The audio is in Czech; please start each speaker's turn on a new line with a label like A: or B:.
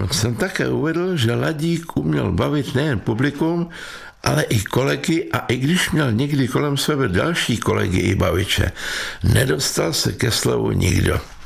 A: jsem také uvedl, že Ladík uměl bavit nejen publikum, ale i kolegy, a i když měl někdy kolem sebe další kolegy i baviče, nedostal se ke slovu nikdo.